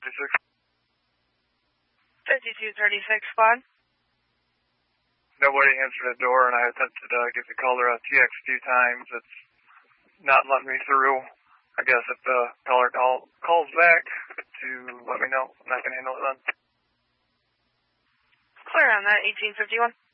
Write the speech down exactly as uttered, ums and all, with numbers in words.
thirty-six. fifty-two thirty-six, squad. Nobody answered the door, and I attempted to uh, give the caller a T X a few times. It's not letting me through. I guess if the caller call, calls back to let me know, and I can handle it then. Clear on that, eighteen fifty-one.